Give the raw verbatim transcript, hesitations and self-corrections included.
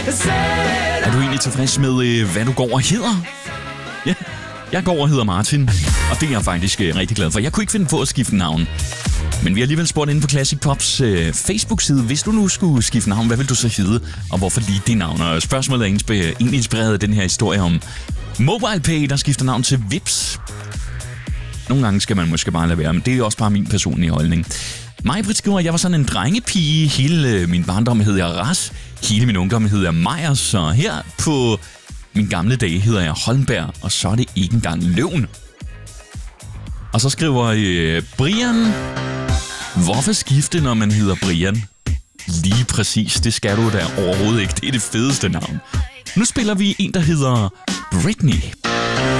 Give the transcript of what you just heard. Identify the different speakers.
Speaker 1: Er du egentlig tilfreds med, hvad du går og hedder? Ja, jeg går og hedder Martin, og det er jeg faktisk rigtig glad for. Jeg kunne ikke finde på at skifte navn. Men vi har alligevel spurgt inde på Classic Pops øh, Facebook-side. Hvis du nu skulle skifte navn, hvad vil du så hedde? Og hvorfor lige det navn? Og spørgsmålet er egentlig inspireret af den her historie om MobilePay, der skifter navn til Vips. Nogle gange skal man måske bare lade være, men det er også bare min personlige holdning. Maj-Brit skriver, at jeg var sådan en drengepige. Hele min barndom hed jeg Ras. Hele min ungdom hed jeg Meyers. Så her på min gamle dage hedder jeg Holmberg. Og så er det ikke engang løvn. Og så skriver øh, Brian... Hvorfor skifte, når man hedder Brian? Lige præcis, det skal du da overhovedet ikke. Det er det fedeste navn. Nu spiller vi en, der hedder Britney